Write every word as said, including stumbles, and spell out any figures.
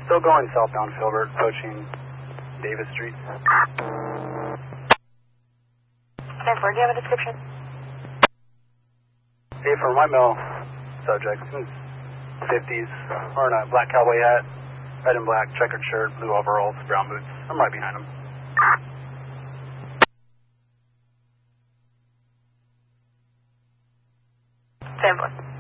Still going southbound Filbert, approaching Davis Street. ten four, do you have a description? Hey, for my mail subject, fifties, wearing a black cowboy hat, red and black, checkered shirt, blue overalls, brown boots. I'm right behind him. ten four.